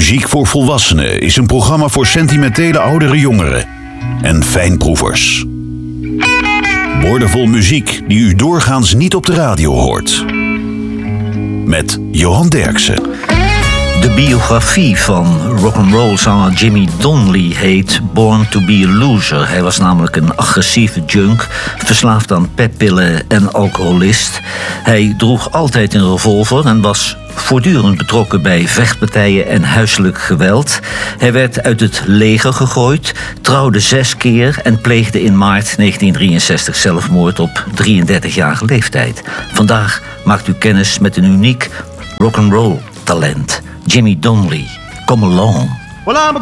Muziek voor Volwassenen is een programma voor sentimentele oudere jongeren en fijnproevers. Woordenvol muziek die u doorgaans niet op de radio hoort. Met Johan Derksen. De biografie van rock'n'roll zanger Jimmy Donnelly heet Born to be a Loser. Hij was namelijk een agressieve junk, verslaafd aan peppillen en alcoholist. Hij droeg altijd een revolver en was voortdurend betrokken bij vechtpartijen en huiselijk geweld. Hij werd uit het leger gegooid, trouwde 6 keer en pleegde in maart 1963 zelfmoord op 33-jarige leeftijd. Vandaag maakt u kennis met een uniek rock'n'roll talent. Jimmy Donnelly, come along.